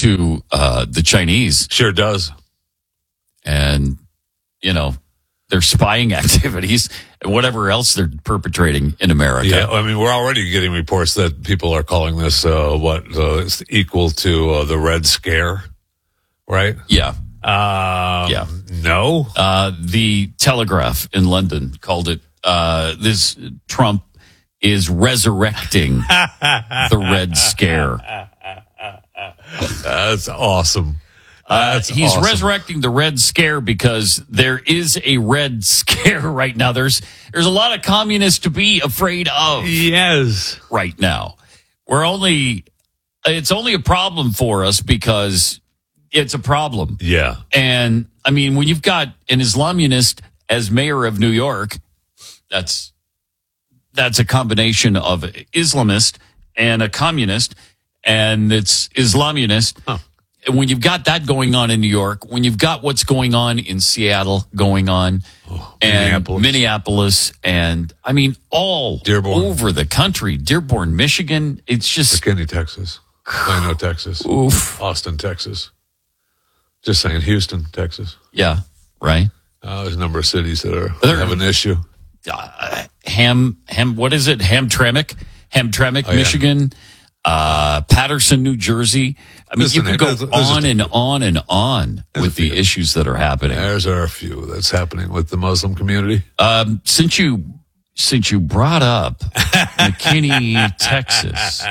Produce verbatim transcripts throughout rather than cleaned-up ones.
to uh, the Chinese. Sure does. And, you know, their spying activities and whatever else they're perpetrating in America. Yeah, I mean, we're already getting reports that people are calling this uh, what uh, it's equal to uh, the Red Scare, right? Yeah. Um, yeah. No. Uh, the Telegraph in London called it, uh, this Trump is resurrecting the Red Scare. That's awesome. That's uh, he's awesome. resurrecting the Red Scare because there is a Red Scare right now. There's there's a lot of communists to be afraid of. Yes. Right now. We're only, it's only a problem for us because it's a problem. Yeah. And I mean, when you've got an Islamunist as mayor of New York, that's, that's a combination of Islamist and a communist, and it's Islamunist. Huh. And when you've got that going on in New York, when you've got what's going on in Seattle going on, oh, and Minneapolis. Minneapolis, and I mean, all Dearborn. over the country, Dearborn, Michigan, it's just McKinney, Texas. Plano, Texas. Oof. Austin, Texas. Just saying, Houston, Texas. Yeah, right. Uh, there's a number of cities that are There- have an issue. Uh, Ham, Ham, what is it? Hamtramck, Hamtramck, Oh, yeah. Michigan, uh, Patterson, New Jersey. I mean, Listen, you could go there's- there's on just a and few. on and on There's with a the few. issues that are happening. There's are a few that's happening with the Muslim community. Um, since you since you brought up McKinney, Texas,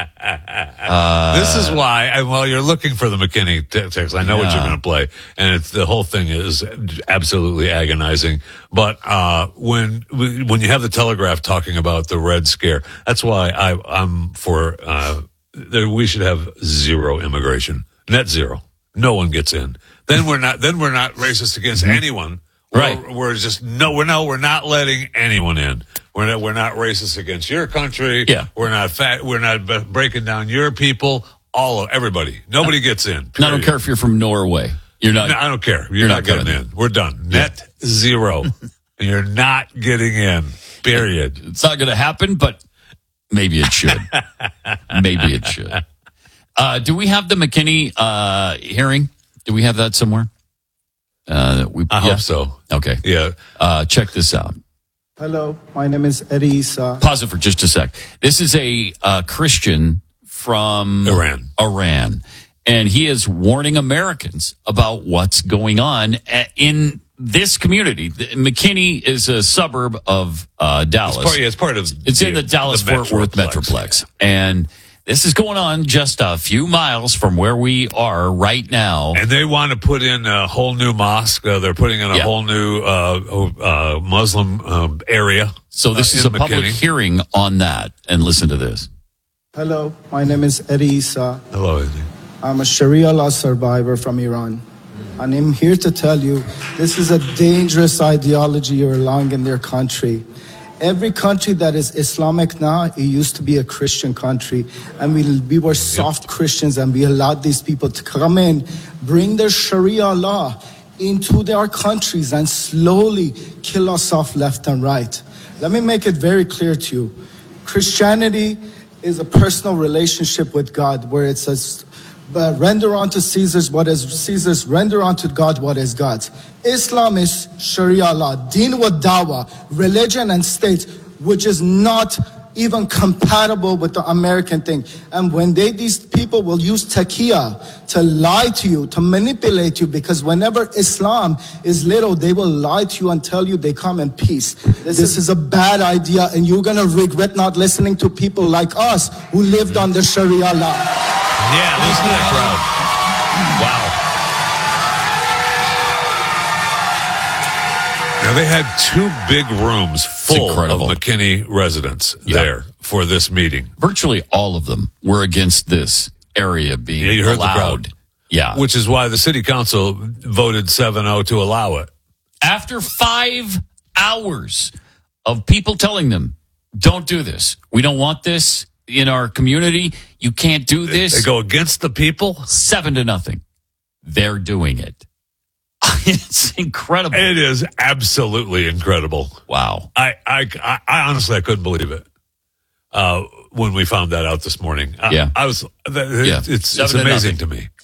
uh, This is why, I, well, you're looking for the McKinney te- text. I know what Yeah. you're going to play, and it's the whole thing is absolutely agonizing. But uh, when when you have the Telegraph talking about the Red Scare, that's why I, I'm for uh, that we should have zero immigration, net zero. No one gets in. Then we're not. Then we're not racist against anyone. Right. We're, we're just no. We're no. We're not letting anyone in. We're not. We're not racist against your country. Yeah. We're not fat. We're not b- breaking down your people. All of everybody. Nobody gets in. and I don't period. care if you're from Norway. You're not. No, I don't care. You're, You're not, not getting coming in. We're done. Net zero. You're not getting in. Period. It's not going to happen, but maybe it should. Maybe it should. Uh, do we have the McKinney uh, hearing? Do we have that somewhere? Uh, we, I yeah? hope so. Okay. Yeah. Uh, check this out. Hello, my name is Eddie Issa. Pause it for just a sec. This is a uh, Christian from Iran. Iran, and he is warning Americans about what's going on a- in this community. The- McKinney is a suburb of uh, Dallas. It's part, yeah, it's part of. It's in the Dallas-Fort Worth Metroplex. And this is going on just a few miles from where we are right now. And they want to put in a whole new mosque. Uh, they're putting in a Yeah. whole new uh, uh, Muslim um, area. So this uh, is a in public McKinney. hearing on that. And listen to this. Hello, my name is Eddie Issa. Hello, Eddie. I'm a Sharia law survivor from Iran. And I'm here to tell you, this is a dangerous ideology you're allowing in their country. Every country that is Islamic now, it used to be a Christian country. And we, we were soft Christians, and we allowed these people to come in, bring their Sharia law into their countries and slowly kill us off left and right. Let me make it very clear to you. Christianity is a personal relationship with God where it says, but render unto Caesar's what is Caesar's, render unto God what is God's. Islam is Sharia law, deen wa dawa, religion and state, which is not even compatible with the American thing. And when they, these people will use taqiyya to lie to you, to manipulate you, because whenever Islam is little, they will lie to you and tell you they come in peace. This, this is a bad idea, and you're gonna regret not listening to people like us who lived under Sharia law. Yeah, listen to that crowd. Wow. Now, they had two big rooms full of incredible. McKinney residents Yeah. there for this meeting, Virtually all of them were against this area being Yeah, you heard the allowed. crowd. Yeah. which is why the city council voted seven oh to allow it. After five hours of people telling them, don't do this. We don't want this in our community. You can't do this. They go against the people. Seven to nothing. They're doing it. It's incredible. It is absolutely incredible. Wow. I, I, I, I honestly, I couldn't believe it uh, when we found that out this morning. I, Yeah. I was. That, Yeah. It's, it's Seven to amazing nothing. to me.